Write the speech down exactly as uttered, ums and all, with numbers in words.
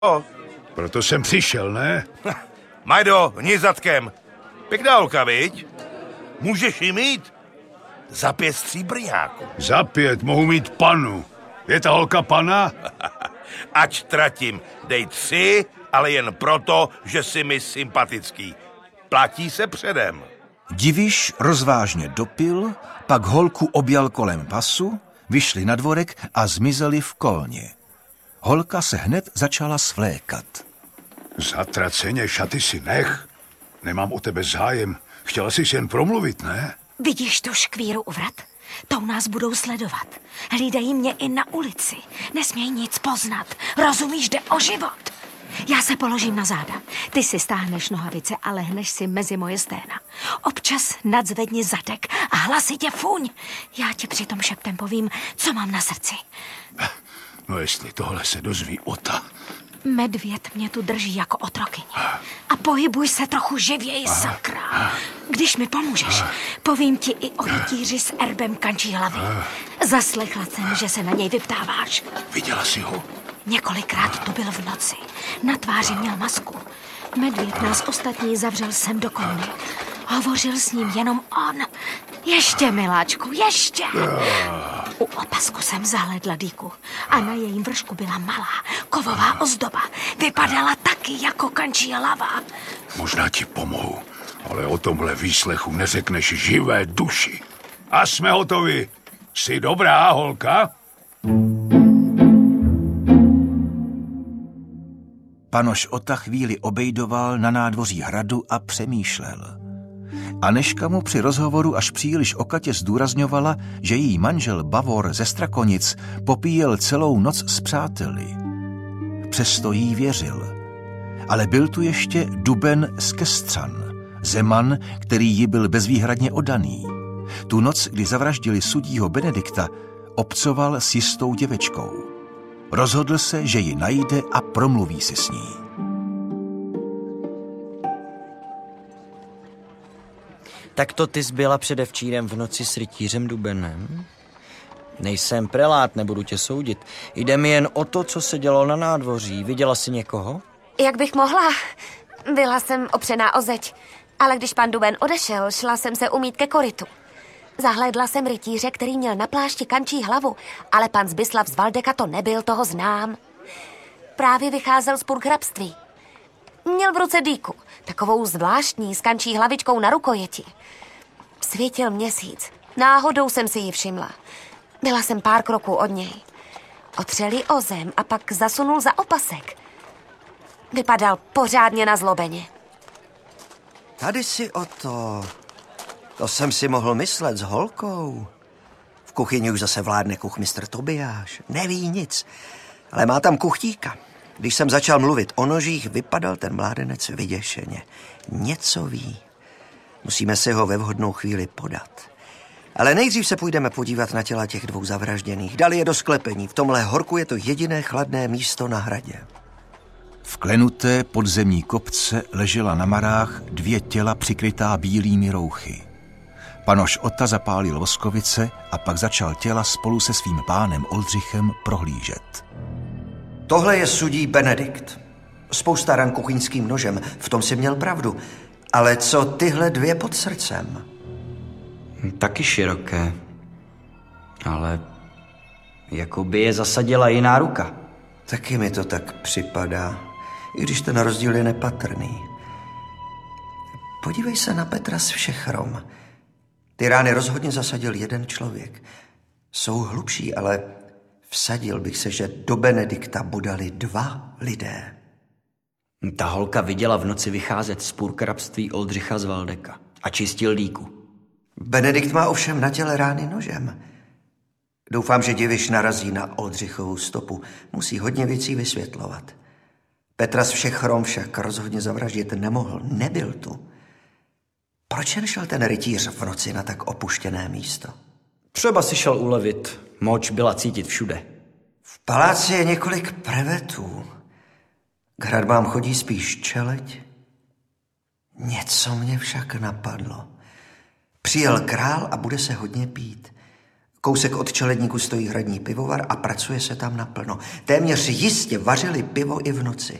O. Proto jsem přišel, ne? Majdo, nic zadkem. Pěkná holka, viď? Můžeš ji mít? Za pět stříbrňáků. Za pět mohu mít panu. Je ta holka pana? Ať tratím. Dej tři, ale jen proto, že jsi mi sympatický. Platí se předem. Diviš rozvážně dopil, pak holku objal kolem pasu, vyšli na dvorek a zmizeli v kolně. Holka se hned začala svlékat. Zatraceně, šaty si nech. Nemám o tebe zájem. Chtěla jsi jen promluvit, ne? Vidíš tu škvíru u vrat? Tou nás budou sledovat. Hlídají mě i na ulici. Nesmějí nic poznat. Rozumíš, jde o život. Já se položím na záda. Ty si stáhneš nohavice a lehneš si mezi moje sténa. Občas nadzvedni zadek a hlasitě fuň. Já ti přitom šeptem povím, co mám na srdci. No jestli tohle se dozví Ota. Medvěd mě tu drží jako otrokyni. A pohybuj se trochu živěji, sakra. Když mi pomůžeš, povím ti i o rytíři s erbem kančí hlavy. Zaslechla jsem, že se na něj vyptáváš. Viděla jsi ho? Několikrát tu byl v noci. Na tváři měl masku. Medvěd nás ostatní zavřel sem do kouni. Hovořil s ním jenom on. Ještě, miláčku, ještě. U opasku jsem zahledla dýku a na jejím vršku byla malá kovová ozdoba. Vypadala taky jako kančí hlava. Možná ti pomohu, ale o tomhle výslechu neřekneš živé duši. A jsme hotovi. Jsi dobrá, holka? Panoš Ota chvíli obejdoval na nádvoří hradu a přemýšlel. Anežka mu při rozhovoru až příliš okatě zdůrazňovala, že její manžel Bavor ze Strakonic popíjel celou noc s přáteli. Přesto jí věřil. Ale byl tu ještě Duben z Kestřan, zeman, který jí byl bezvýhradně oddaný. Tu noc, kdy zavraždili sudího Benedikta, obcoval s jistou děvečkou. Rozhodl se, že ji najde a promluví si s ní. Tak to ty jsi byla předevčírem v noci s rytířem Dubenem? Nejsem prelát, nebudu tě soudit. Jde mi jen o to, co se dělo na nádvoří. Viděla jsi někoho? Jak bych mohla? Byla jsem opřená o zeď, ale když pan Duben odešel, šla jsem se umýt ke korytu. Zahlédla jsem rytíře, který měl na plášti kančí hlavu, ale pan Zbyslav z Valdeka to nebyl, toho znám. Právě vycházel z purkrabství. Měl v ruce dýku, takovou zvláštní s kančí hlavičkou na rukojeti. Svítil měsíc. Náhodou jsem si ji všimla. Byla jsem pár kroků od něj. Otřeli o zem a pak zasunul za opasek. Vypadal pořádně nazlobeně. Tady si o to. To jsem si mohl myslet s holkou. V kuchyni už zase vládne kuchmistr Tobiáš. Neví nic, ale má tam kuchtíka. Když jsem začal mluvit o nožích, vypadal ten mládenec vyděšeně. Něco ví. Musíme si ho ve vhodnou chvíli podat. Ale nejdřív se půjdeme podívat na těla těch dvou zavražděných. Dali je do sklepení. V tomhle horku je to jediné chladné místo na hradě. V klenuté podzemní kopce ležela na marách dvě těla přikrytá bílými rouchy. Panoš Ota zapálil voskovice a pak začal těla spolu se svým pánem Oldřichem prohlížet. Tohle je sudí Benedikt. Spousta ran kuchyňským nožem, v tom si měl pravdu. Ale co tyhle dvě pod srdcem? Taky široké. Ale jako by je zasadila jiná ruka. Taky mi to tak připadá, i když ten rozdíl je nepatrný. Podívej se na Petra z Všechrom. Ty rány rozhodně zasadil jeden člověk. Jsou hlubší, ale vsadil bych se, že do Benedikta bodali dva lidé. Ta holka viděla v noci vycházet z purkrabství Oldřicha z Valdeka a čistil dýku. Benedikt má ovšem na těle rány nožem. Doufám, že Diviš narazí na Oldřichovou stopu. Musí hodně věcí vysvětlovat. Petra z Všechrom však rozhodně zavraždit nemohl. Nebyl tu. Proč jen šel ten rytíř v noci na tak opuštěné místo? Třeba si šel ulevit. Moč byla cítit všude. V paláci je několik prevetů. K hradbám chodí spíš čeleď. Něco mě však napadlo. Přijel král a bude se hodně pít. Kousek od Čeledníku stojí hradní pivovar a pracuje se tam naplno. Téměř jistě vařili pivo i v noci.